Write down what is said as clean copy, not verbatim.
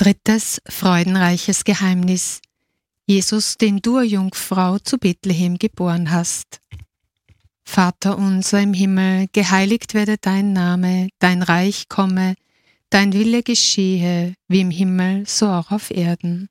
Drittes freudenreiches Geheimnis: Jesus, den du, Jungfrau, zu Bethlehem geboren hast. Vater unser im Himmel, geheiligt werde dein Name, dein Reich komme, dein Wille geschehe, wie im Himmel, so auch auf Erden.